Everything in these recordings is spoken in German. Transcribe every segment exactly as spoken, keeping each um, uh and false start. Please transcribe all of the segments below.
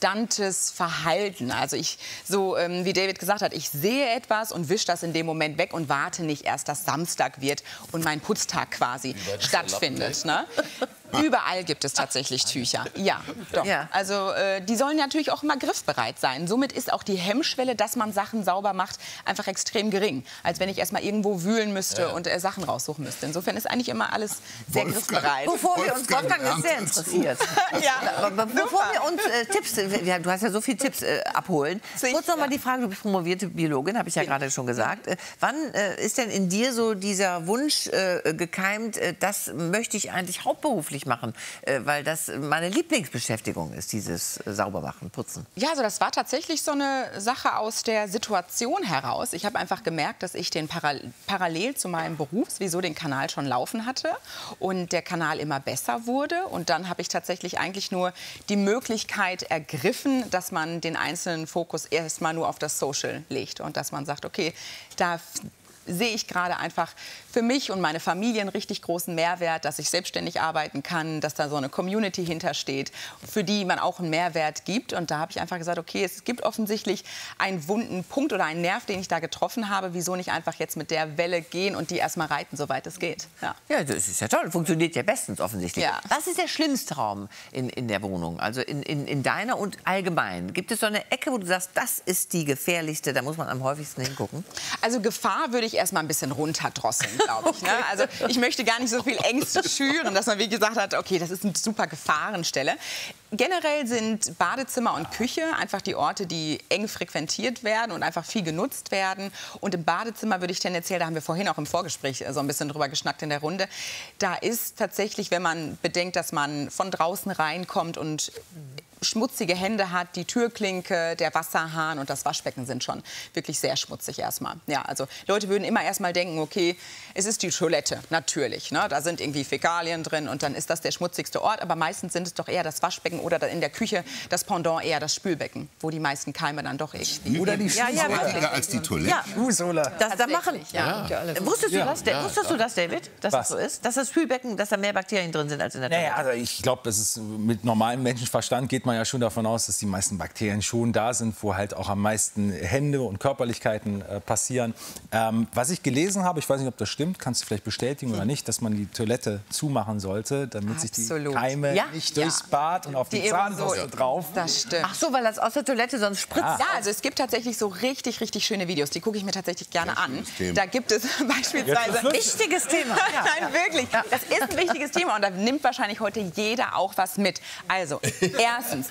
konstantes Verhalten. Also ich, so ähm, wie David gesagt hat, ich sehe etwas und wische das in dem Moment weg und warte nicht erst, dass Samstag wird und mein Putztag quasi stattfindet. Ne? Überall gibt es tatsächlich Tücher. Ja, doch. Ja. Also äh, die sollen natürlich auch immer griffbereit sein. Somit ist auch die Hemmschwelle, dass man Sachen sauber macht, einfach extrem gering. Als wenn ich erst mal irgendwo wühlen müsste ja. und äh, Sachen raussuchen müsste. Insofern ist eigentlich immer alles sehr Wolfgang, griffbereit. Bevor wir uns, Wolfgang ist sehr interessiert. ja, bevor wir uns äh, Tipps, ja, du hast ja so viele Tipps äh, abholen. Sicher. Kurz noch mal die Frage, du bist promovierte Biologin, habe ich ja gerade schon gesagt. Äh, wann äh, ist denn in dir so dieser Wunsch äh, gekeimt, äh, das möchte ich eigentlich hauptberuflich machen, äh, weil das meine Lieblingsbeschäftigung ist, dieses äh, Saubermachen, Putzen? Ja, also das war tatsächlich so eine Sache aus der Situation heraus. Ich habe einfach gemerkt, dass ich den Paral parallel zu meinem Beruf sowieso den Kanal schon laufen hatte und der Kanal immer besser wurde. Und dann habe ich tatsächlich eigentlich nur die Möglichkeit ergriffen, dass man den einzelnen Fokus erstmal nur auf das Social legt und dass man sagt, okay, da sehe ich gerade einfach für mich und meine Familie einen richtig großen Mehrwert, dass ich selbstständig arbeiten kann, dass da so eine Community hintersteht, für die man auch einen Mehrwert gibt. Und da habe ich einfach gesagt, okay, es gibt offensichtlich einen wunden Punkt oder einen Nerv, den ich da getroffen habe. Wieso nicht einfach jetzt mit der Welle gehen und die erstmal reiten, soweit es geht. Ja, ja, das ist ja toll. Funktioniert ja bestens offensichtlich. Ja. Was ist der schlimmste Raum in, in der Wohnung? Also in, in, in deiner und allgemein? Gibt es so eine Ecke, wo du sagst, das ist die gefährlichste, da muss man am häufigsten hingucken? Also Gefahr würde ich erstmal ein bisschen runterdrosseln, glaube ich. Ne? Also ich möchte gar nicht so viel Ängste schüren, dass man wie gesagt hat, okay, das ist eine super Gefahrenstelle. Generell sind Badezimmer und Küche einfach die Orte, die eng frequentiert werden und einfach viel genutzt werden. Und im Badezimmer würde ich tendenziell, da haben wir vorhin auch im Vorgespräch so ein bisschen drüber geschnackt in der Runde, da ist tatsächlich, wenn man bedenkt, dass man von draußen reinkommt und schmutzige Hände hat, die Türklinke, der Wasserhahn und das Waschbecken sind schon wirklich sehr schmutzig erstmal. Ja, also Leute würden immer erstmal denken, okay, es ist die Toilette, natürlich. Ne? Da sind irgendwie Fäkalien drin und dann ist das der schmutzigste Ort. Aber meistens sind es doch eher das Waschbecken oder in der Küche das Pendant eher das Spülbecken, wo die meisten Keime dann doch irgendwie... Oder die ja, ja, als die Toilette. Ja, Ursula. Das, das machen. Ja. Ja. Wusstest du das, ja, Wusstest du das, David, dass Was? das so ist? Dass das Spülbecken, dass da mehr Bakterien drin sind als in der Toilette? Naja, also ich glaube, das ist mit normalem Menschenverstand geht man ja schon davon aus, dass die meisten Bakterien schon da sind, wo halt auch am meisten Hände und Körperlichkeiten äh, passieren. Ähm, was ich gelesen habe, ich weiß nicht, ob das stimmt, kannst du vielleicht bestätigen oder nicht, dass man die Toilette zumachen sollte, damit Absolut. sich die Keime ja? nicht durchs ja. Bad und auf die, die Zahnbürste drauf. Das stimmt. Ach so, weil das aus der Toilette sonst spritzt. Ja. ja, also es gibt tatsächlich so richtig, richtig schöne Videos, die gucke ich mir tatsächlich gerne an. Da gibt es beispielsweise... Wichtiges Thema. Ja. Nein, wirklich. Das ist ein wichtiges Thema und da nimmt wahrscheinlich heute jeder auch was mit. Also, erstens...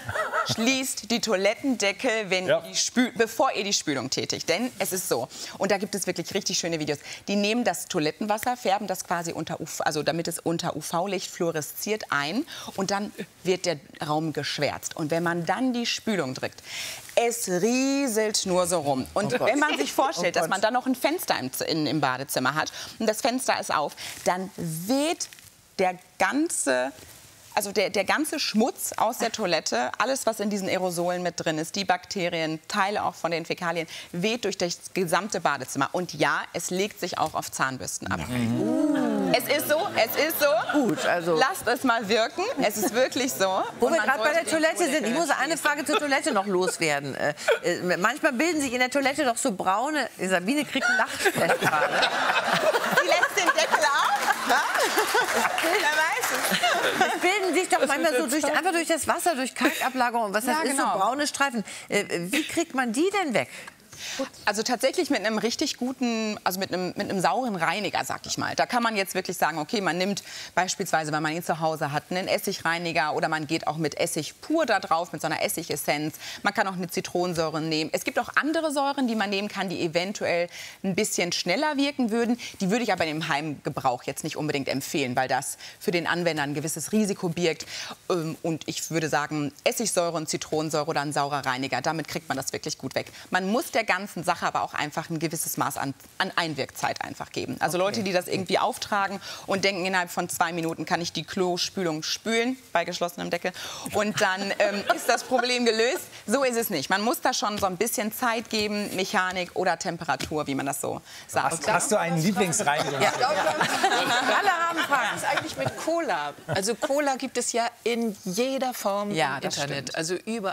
Schließt die Toilettendeckel, wenn ja. die Spül bevor ihr die Spülung tätigt. Denn es ist so, und da gibt es wirklich richtig schöne Videos, die nehmen das Toilettenwasser, färben das quasi unter U V, also damit es unter U V-Licht fluoresziert ein und dann wird der Raum geschwärzt. Und wenn man dann die Spülung drückt, es rieselt nur so rum. Und oh wenn man sich vorstellt, oh dass man dann noch ein Fenster im, in, im Badezimmer hat und das Fenster ist auf, dann weht der ganze... Also der, der ganze Schmutz aus der Toilette, alles, was in diesen Aerosolen mit drin ist, die Bakterien, Teile auch von den Fäkalien, weht durch das gesamte Badezimmer. Und ja, es legt sich auch auf Zahnbürsten ab. Mhm. Es ist so, es ist so. Gut, also. Lasst es mal wirken. Es ist wirklich so. Wo wir gerade bei der Toilette sind, ich muss eine Frage zur Toilette noch loswerden. Äh, äh, manchmal bilden sich in der Toilette doch so braune... Sabine kriegt einen Nachtsprech gerade. Sie lässt den Deckel auf. Ja? Wer weiß es. Es bilden sich doch manchmal so durch, einfach durch das Wasser, durch Kalkablagerung, was das ja, ist, genau. so braune Streifen. Äh, wie kriegt man die denn weg? Also tatsächlich mit einem richtig guten, also mit einem, mit einem sauren Reiniger, sag ich mal. Da kann man jetzt wirklich sagen, okay, man nimmt beispielsweise, wenn man ihn zu Hause hat, einen Essigreiniger oder man geht auch mit Essig pur da drauf, mit so einer Essigessenz. Man kann auch eine Zitronensäure nehmen. Es gibt auch andere Säuren, die man nehmen kann, die eventuell ein bisschen schneller wirken würden. Die würde ich aber im Heimgebrauch jetzt nicht unbedingt empfehlen, weil das für den Anwender ein gewisses Risiko birgt. Und ich würde sagen, Essigsäure und Zitronensäure oder ein saurer Reiniger, damit kriegt man das wirklich gut weg. Man muss der ganzen Sache aber auch einfach ein gewisses Maß an, an Einwirkzeit einfach geben. Also okay. Leute, die das irgendwie auftragen und denken, innerhalb von zwei Minuten kann ich die Klospülung spülen, bei geschlossenem Deckel, und dann ähm, ist das Problem gelöst. So ist es nicht. Man muss da schon so ein bisschen Zeit geben, Mechanik oder Temperatur, wie man das so sagt. Hast, hast du einen Lieblingsreiniger? Ja. Alle haben Fragen. Was ist eigentlich mit Cola? Also Cola gibt es ja in jeder Form ja, im Internet. Stimmt. Also überall.